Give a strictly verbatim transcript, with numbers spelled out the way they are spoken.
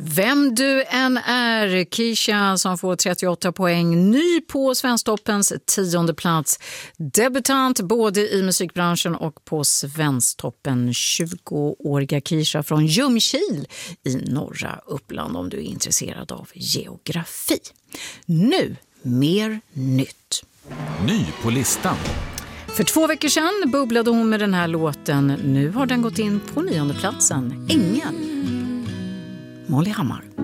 Vem du än är, Kisha som får trettioåtta poäng, ny på Svensktoppens tionde plats. Debutant både i musikbranschen och på Svensktoppen. tjugoåriga Kisha från Ljungskile i norra Uppland, om du är intresserad av geografi. Nu mer nytt. Ny på listan. För två veckor sedan bubblade hon med den här låten. Nu har den gått in på nionde platsen. Ingen. Molly Hammar.